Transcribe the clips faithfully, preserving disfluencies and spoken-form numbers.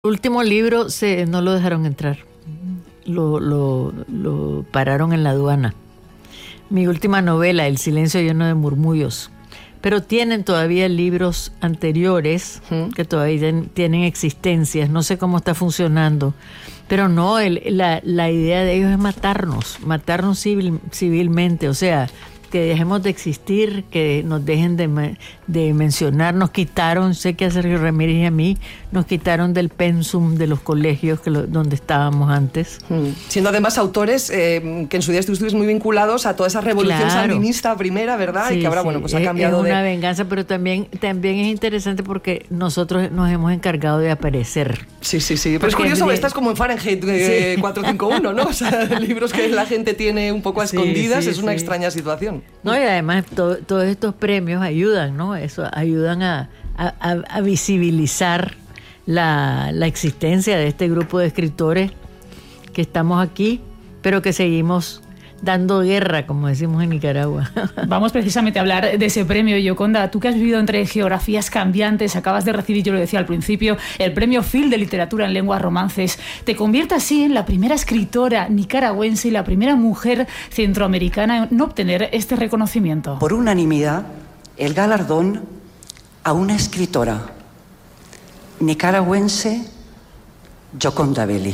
El último libro se, no lo dejaron entrar, lo, lo, lo pararon en la aduana. Mi última novela, El silencio lleno de murmullos, pero tienen todavía libros anteriores uh-huh. que todavía ten, tienen existencias, no sé cómo está funcionando, pero no, el, la, la idea de ellos es matarnos, matarnos civil, civilmente, o sea, que dejemos de existir, que nos dejen de, de mencionar. Nos quitaron, sé que a Sergio Ramírez y a mí, nos quitaron del pensum de los colegios que lo, donde estábamos antes. Hmm. Siendo además autores eh, que en su día estuviste muy vinculados a toda esa revolución claro. sandinista primera, ¿verdad? Sí, y que ahora, sí. bueno, pues ha cambiado es, es de... una venganza, pero también, también es interesante porque nosotros nos hemos encargado de aparecer. Sí, sí, sí. Pero es curioso, de... estás como en Fahrenheit eh, sí. cuatrocientos cincuenta y uno, ¿no? O sea, libros que la gente tiene un poco a escondidas, sí, sí, es una sí. extraña situación. No, y además to, todos estos premios ayudan, ¿no? Eso ayudan a, a, a visibilizar la, la existencia de este grupo de escritores que estamos aquí, pero que seguimos dando guerra, como decimos en Nicaragua. Vamos precisamente a hablar de ese premio, Yoconda. Tú que has vivido entre geografías cambiantes, acabas de recibir, yo lo decía al principio, el premio Phil de literatura en lenguas romances. Te convierte así en la primera escritora nicaragüense y la primera mujer centroamericana en obtener este reconocimiento. Por unanimidad, el galardón a una escritora nicaragüense, Yoconda Belli.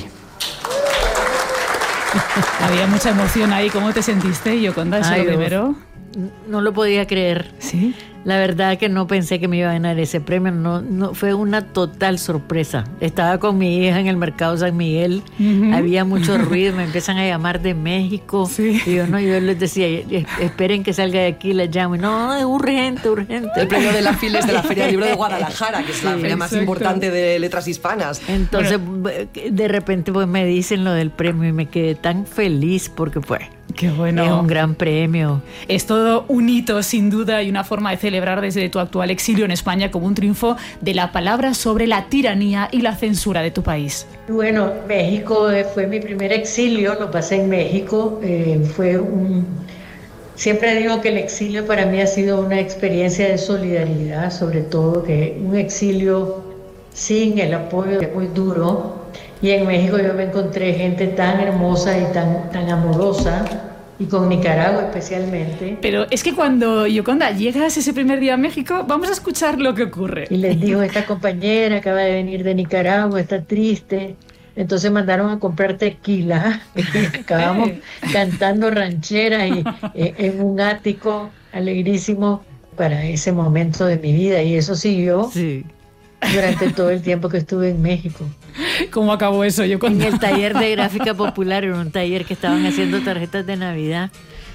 Había mucha emoción ahí. ¿Cómo te sentiste, Yoconda? ¿Eso Ay, lo primero? No lo podía creer. ¿Sí? La verdad que no pensé que me iba a ganar ese premio. No, no, fue una total sorpresa. Estaba con mi hija en el mercado San Miguel. Uh-huh. Había mucho ruido. Me empiezan a llamar de México. Sí. Y yo, no, yo les decía, esperen que salga de aquí, les llamo. Y no, es urgente, urgente. El premio de la F I L es de la Feria del Libro de Guadalajara, que es sí, la feria más exacto. importante de letras hispanas. Entonces, bueno. de repente pues me dicen lo del premio y me quedé tan feliz porque pues... Qué bueno. Es un gran premio. Es todo un hito, sin duda, y una forma de celebrar desde tu actual exilio en España como un triunfo de la palabra sobre la tiranía y la censura de tu país. Bueno, México fue mi primer exilio, lo pasé en México. Eh, fue un... Siempre digo que el exilio para mí ha sido una experiencia de solidaridad, sobre todo que un exilio sin el apoyo es muy duro. Y en México yo me encontré gente tan hermosa y tan, tan amorosa, y con Nicaragua especialmente. Pero es que cuando, Yoconda, llegas ese primer día a México, vamos a escuchar lo que ocurre. Y les digo, esta compañera acaba de venir de Nicaragua, está triste. Entonces mandaron a comprar tequila. Acabamos cantando rancheras y, eh, en un ático alegrísimo para ese momento de mi vida. Y eso siguió. Sí. Durante todo el tiempo que estuve en México. ¿Cómo acabó eso? Yo en el taller de gráfica popular, en un taller que estaban haciendo tarjetas de Navidad.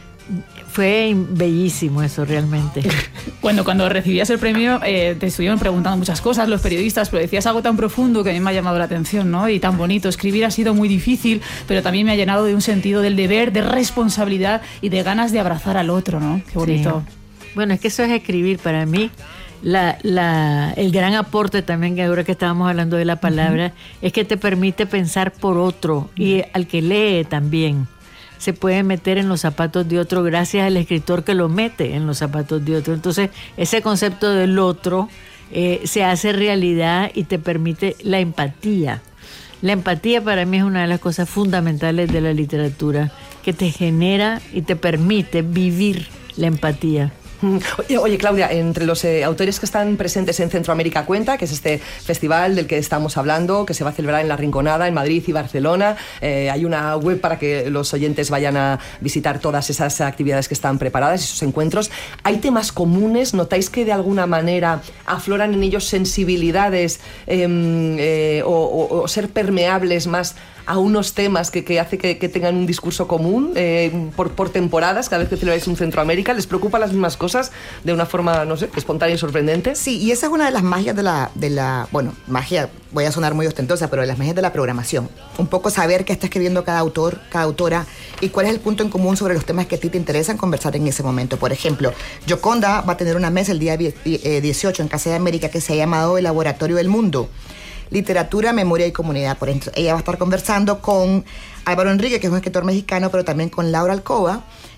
Fue bellísimo eso realmente. Cuando, cuando recibías el premio eh, te estuvieron preguntando muchas cosas los periodistas, pero decías algo tan profundo que a mí me ha llamado la atención, ¿no? Y tan bonito. Escribir ha sido muy difícil, pero también me ha llenado de un sentido del deber, de responsabilidad y de ganas de abrazar al otro, ¿no? Qué bonito. Sí. Bueno, es que eso es escribir para mí. La, la, el gran aporte también, que ahora que estábamos hablando de la palabra, uh-huh. es que te permite pensar por otro, y al que lee también se puede meter en los zapatos de otro gracias al escritor que lo mete en los zapatos de otro. Entonces ese concepto del otro eh, se hace realidad y te permite la empatía. La empatía para mí es una de las cosas fundamentales de la literatura, que te genera y te permite vivir la empatía. Oye, oye, Claudia, entre los eh, autores que están presentes en Centroamérica Cuenta, que es este festival del que estamos hablando, que se va a celebrar en La Rinconada, en Madrid y Barcelona, eh, hay una web para que los oyentes vayan a visitar todas esas actividades que están preparadas, esos encuentros. ¿Hay temas comunes? ¿Notáis que de alguna manera afloran en ellos sensibilidades eh, eh, o, o, o ser permeables más a unos temas que, que hace que, que tengan un discurso común eh, por, por temporadas? Cada vez que celebráis un Centroamérica, ¿les preocupan las mismas cosas de una forma, no sé, espontánea y sorprendente? Sí, y esa es una de las magias de la, de la bueno, magia, voy a sonar muy ostentosa, pero de las magias de la programación. Un poco saber qué está escribiendo cada autor, cada autora, y cuál es el punto en común sobre los temas que a ti te interesan conversar en ese momento. Por ejemplo, Yoconda va a tener una mesa el día dieciocho en Casa de América que se ha llamado El Laboratorio del Mundo. Literatura, memoria y comunidad. Por ejemplo, ella va a estar conversando con Álvaro Enrique, que es un escritor mexicano, pero también con Laura Alcoba,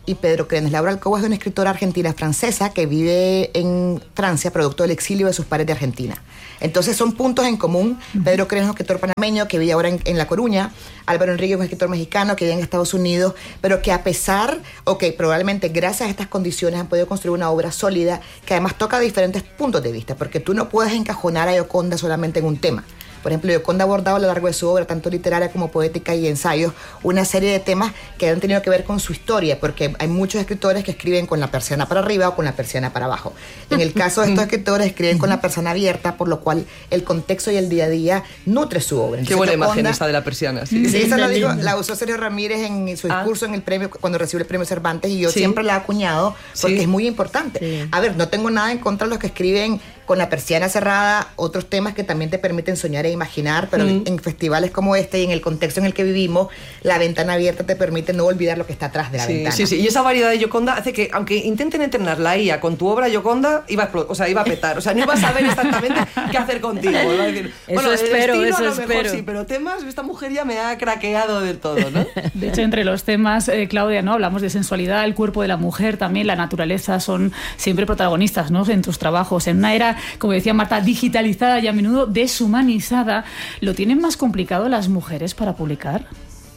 y Pedro Crenes. Laura Alcoba es una escritora argentina-francesa que vive en Francia, producto del exilio de sus padres de Argentina. Entonces son puntos en común. Uh-huh. Pedro Crenes es un escritor panameño que vive ahora en, en La Coruña. Álvaro Enrique es un escritor mexicano que vive en Estados Unidos, pero que a pesar, o que probablemente gracias a estas condiciones han podido construir una obra sólida que además toca diferentes puntos de vista, porque tú no puedes encajonar a Gioconda solamente en un tema. Por ejemplo, Gioconda ha abordado a lo largo de su obra, tanto literaria como poética y ensayos, una serie de temas que han tenido que ver con su historia, porque hay muchos escritores que escriben con la persiana para arriba o con la persiana para abajo. En el caso de estos escritores, escriben con la persiana abierta, por lo cual el contexto y el día a día nutre su obra. Entonces, qué buena Gioconda, imagen esta de la persiana. Sí, sí, esa la, dijo, la usó Sergio Ramírez en su discurso ah. en el premio, cuando recibió el premio Cervantes, y yo sí. siempre la he acuñado porque sí. es muy importante. Sí. A ver, no tengo nada en contra de los que escriben con la persiana cerrada, otros temas que también te permiten soñar e imaginar, pero mm. en festivales como este y en el contexto en el que vivimos, la ventana abierta te permite no olvidar lo que está atrás de la sí, ventana. Sí, sí, y esa variedad de Gioconda hace que, aunque intenten entrenar la I A con tu obra Gioconda, iba a, o sea, iba a petar, o sea, no ibas a saber exactamente qué hacer contigo. Iba a decir, eso bueno, espero, el estilo eso a lo mejor espero. Sí, pero temas, esta mujer ya me ha craqueado del todo, ¿no? De hecho, entre los temas, eh, Claudia, ¿no? Hablamos de sensualidad, el cuerpo de la mujer, también la naturaleza, son siempre protagonistas, ¿no? En tus trabajos. En una era, como decía Marta, digitalizada y a menudo deshumanizada, ¿lo tienen más complicado las mujeres para publicar?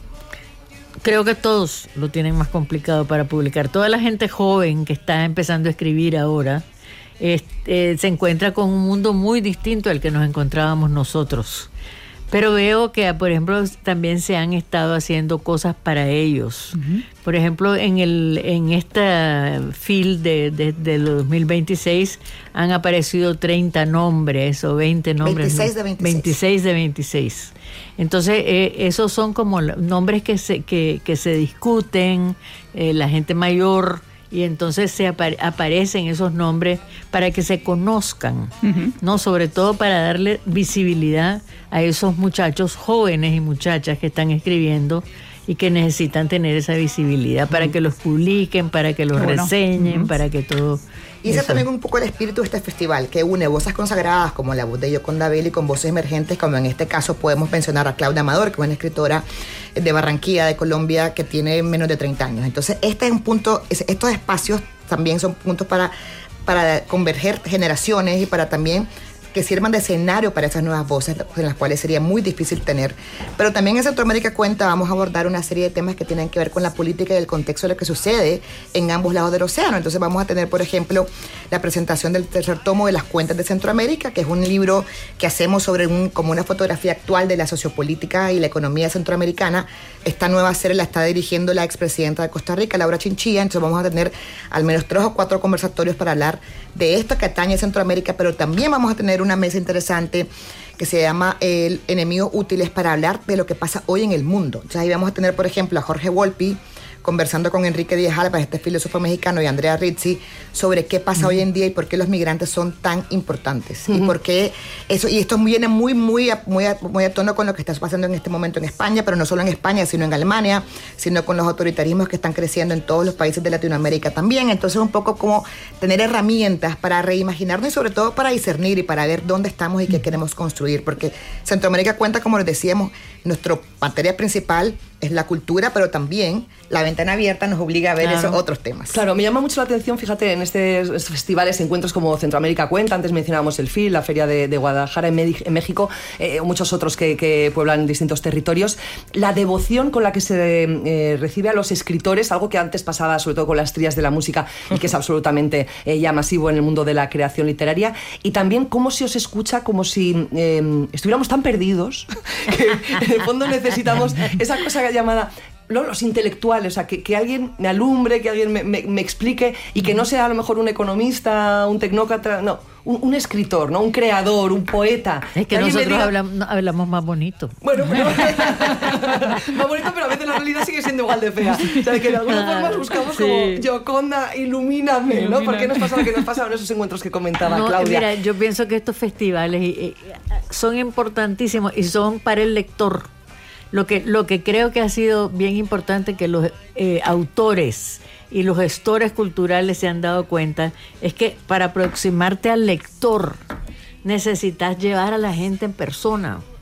Creo que todos lo tienen más complicado para publicar. Toda la gente joven que está empezando a escribir ahora este, eh, se encuentra con un mundo muy distinto al que nos encontrábamos nosotros. Pero veo que, por ejemplo, también se han estado haciendo cosas para ellos. Uh-huh. Por ejemplo, en el en esta field de, de, de los dos mil veintiséis han aparecido treinta nombres o veinte nombres. veintiséis de veintiséis. veintiséis de veintiséis. Entonces, eh, esos son como nombres que se, que, que se discuten, eh, la gente mayor, y entonces se apare- aparecen esos nombres para que se conozcan, uh-huh. ¿no? Sobre todo para darle visibilidad a esos muchachos jóvenes y muchachas que están escribiendo y que necesitan tener esa visibilidad para que los publiquen, para que los bueno. reseñen, uh-huh. para que todo... Y ese es también un poco el espíritu de este festival, que une voces consagradas como la voz de Gioconda Belli con voces emergentes, como en este caso podemos mencionar a Claudia Amador, que es una escritora de Barranquilla, de Colombia, que tiene menos de treinta años. Entonces, este es un punto, estos espacios también son puntos para, para converger generaciones y para también que sirvan de escenario para esas nuevas voces en las cuales sería muy difícil tener. Pero también en Centroamérica Cuenta vamos a abordar una serie de temas que tienen que ver con la política y el contexto de lo que sucede en ambos lados del océano. Entonces vamos a tener, por ejemplo, la presentación del tercer tomo de Las Cuentas de Centroamérica, que es un libro que hacemos sobre un, como una fotografía actual de la sociopolítica y la economía centroamericana. Esta nueva serie la está dirigiendo la expresidenta de Costa Rica, Laura Chinchilla. Entonces vamos a tener al menos tres o cuatro conversatorios para hablar de esto que atañe a Centroamérica, pero también vamos a tener una mesa interesante que se llama el Enemigos Útiles para hablar de lo que pasa hoy en el mundo. Entonces ahí vamos a tener, por ejemplo, a Jorge Volpi conversando con Enrique Díaz Álvarez, este filósofo mexicano, y Andrea Rizzi, sobre qué pasa uh-huh. hoy en día y por qué los migrantes son tan importantes. Uh-huh. Y por qué eso, y esto viene muy, muy, muy, muy a tono con lo que está pasando en este momento en España, pero no solo en España, sino en Alemania, sino con los autoritarismos que están creciendo en todos los países de Latinoamérica también. Entonces un poco como tener herramientas para reimaginarnos y sobre todo para discernir y para ver dónde estamos y qué queremos construir, porque Centroamérica Cuenta, como les decíamos, nuestra materia principal es la cultura, pero también la ventana abierta nos obliga a ver claro. esos otros temas. Claro, me llama mucho la atención, fíjate, en estos festivales, encuentros como Centroamérica Cuenta, antes mencionábamos el F I L, la Feria de, de Guadalajara en, Medi- en México, eh, muchos otros que, que pueblan distintos territorios, la devoción con la que se eh, recibe a los escritores, algo que antes pasaba sobre todo con las trías de la música y que es absolutamente eh, ya masivo en el mundo de la creación literaria, y también cómo se os escucha como si eh, estuviéramos tan perdidos que en el fondo necesitamos esa cosa llamada no, los intelectuales, o sea, que, que alguien me alumbre, que alguien me, me, me explique, y que no sea a lo mejor un economista, un tecnócrata, no, un, un escritor, ¿no? Un creador, un poeta. Es que, que nosotros diga, hablamos, hablamos más bonito. Bueno, pero más bonito, pero a veces la realidad sigue siendo igual de fea. O sea, que de alguna forma buscamos sí. como Gioconda, ilumíname, ilumíname, ¿no? ¿Por qué nos pasa lo que nos pasa en esos encuentros que comentaba no, Claudia? Mira, yo pienso que estos festivales eh, son importantísimos y son para el lector. Lo que, lo que creo que ha sido bien importante que los eh, autores y los gestores culturales se han dado cuenta es que para aproximarte al lector necesitas llevar a la gente en persona.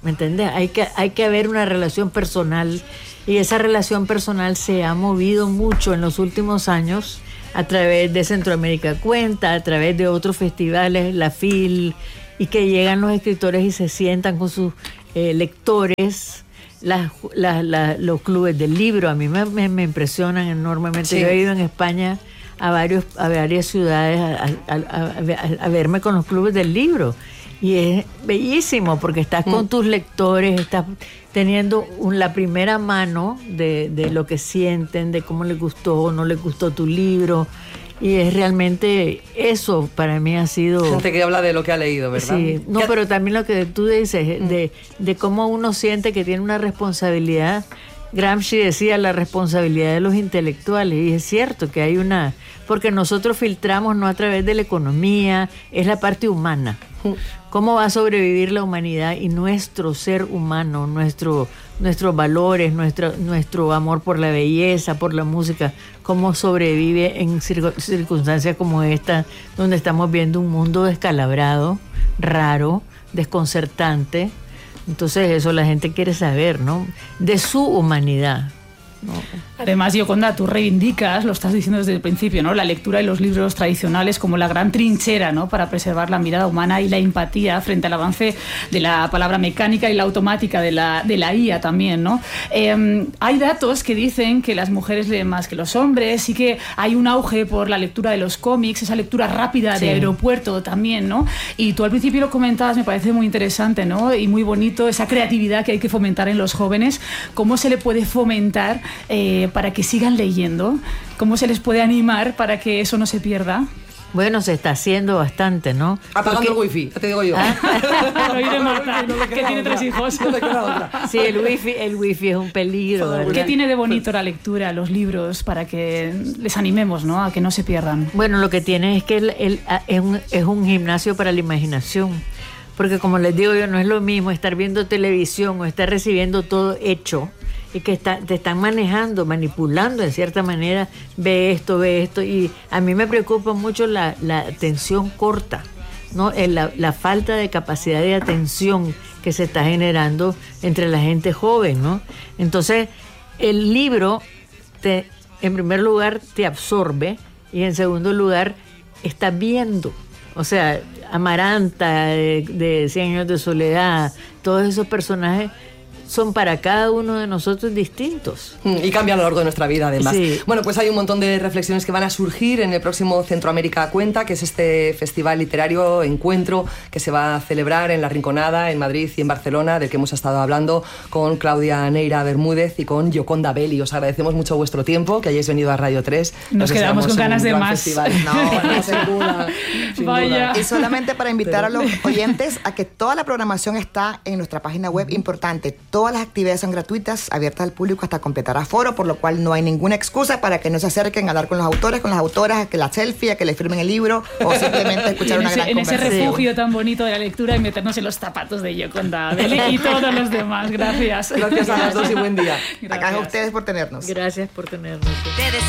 ¿me entiendes? Hay que, hay que haber una relación personal, y esa relación personal se ha movido mucho en los últimos años a través de Centroamérica Cuenta, a través de otros festivales, la F I L, y que llegan los escritores y se sientan con sus eh, lectores, las, las, las, los clubes del libro. A mí me, me, me impresionan enormemente. Sí. Yo he ido en España a, varios, a varias ciudades a, a, a, a verme con los clubes del libro, y es bellísimo porque estás mm. con tus lectores, estás teniendo un, la primera mano de, de lo que sienten, de cómo les gustó o no les gustó tu libro. Y es realmente eso para mí ha sido... Gente que habla de lo que ha leído, ¿verdad? Sí, no, pero también lo que tú dices, de, de cómo uno siente que tiene una responsabilidad. Gramsci decía la responsabilidad de los intelectuales, y es cierto que hay una... Porque nosotros filtramos no a través de la economía, es la parte humana. ¿Cómo va a sobrevivir la humanidad y nuestro ser humano, nuestro, nuestros valores, nuestro, nuestro amor por la belleza, por la música? ¿Cómo sobrevive en circunstancias como esta, donde estamos viendo un mundo descalabrado, raro, desconcertante? Entonces eso la gente quiere saber, ¿no? De su humanidad, ¿no? Además, Gioconda, tú reivindicas, lo estás diciendo desde el principio, ¿no?, la lectura y los libros tradicionales como la gran trinchera, ¿no?, para preservar la mirada humana y la empatía frente al avance de la palabra mecánica y la automática de la, de la I A también, ¿no? Eh, hay datos que dicen que las mujeres leen más que los hombres, y que hay un auge por la lectura de los cómics, esa lectura rápida sí. de aeropuerto también, ¿no? Y tú al principio lo comentabas, me parece muy interesante, ¿no?, y muy bonito, esa creatividad que hay que fomentar en los jóvenes. ¿Cómo se le puede fomentar eh, para que sigan leyendo? ¿Cómo se les puede animar para que eso no se pierda? Bueno, se está haciendo bastante, ¿no? Apagando el wifi, ya te digo yo. ¿Ah? Lo oí de Marta, no que tiene otra. tres hijos. No le queda otra. Sí, el wifi, el wifi es un peligro, ¿verdad? ¿Qué tiene de bonito la lectura, los libros, para que les animemos, ¿no?, a que no se pierdan? Bueno, lo que tiene es que el, el, es, un, es un gimnasio para la imaginación. Porque como les digo yo, no es lo mismo estar viendo televisión o estar recibiendo todo hecho, y que está, te están manejando, manipulando en cierta manera, ve esto, ve esto, y a mí me preocupa mucho la, la atención corta, ¿no? La, la falta de capacidad de atención que se está generando entre la gente joven, ¿no? Entonces, el libro, te, en primer lugar, te absorbe, y en segundo lugar, estás viendo. O sea, Amaranta, de, de Cien años de soledad, todos esos personajes son para cada uno de nosotros distintos. Y cambian a lo largo de nuestra vida, además. Sí. Bueno, pues hay un montón de reflexiones que van a surgir en el próximo Centroamérica Cuenta, que es este festival literario, encuentro, que se va a celebrar en La Rinconada, en Madrid y en Barcelona, del que hemos estado hablando con Claudia Neira Bermúdez y con Gioconda Belli. Os agradecemos mucho vuestro tiempo, que hayáis venido a Radio tres. Nos, Nos quedamos con ganas de más. Festival. No, no, sin duda. Sin Vaya. Duda. Y solamente para invitar Pero... a los oyentes a que toda la programación está en nuestra página web, importante. Todas las actividades son gratuitas, abiertas al público hasta completar aforo, por lo cual no hay ninguna excusa para que no se acerquen a hablar con los autores, con las autoras, a que la selfie, a que le firmen el libro, o simplemente escuchar una ese, gran en conversación. En ese refugio tan bonito de la lectura, y meternos en los zapatos de Gioconda Belli y todos los demás. Gracias. Gracias a las dos y buen día. Gracias a ustedes por tenernos. Gracias por tenernos.